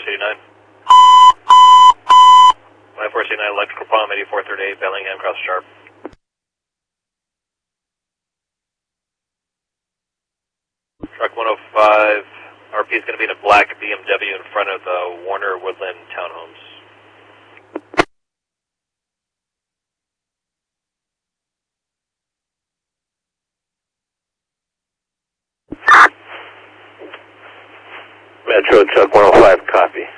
489. 489, electrical palm 8438, Bellingham, cross sharp. Truck 105, RP is going to be in a black BMW in front of the Warner Woodland Townhomes. Metro Truck 105, copy.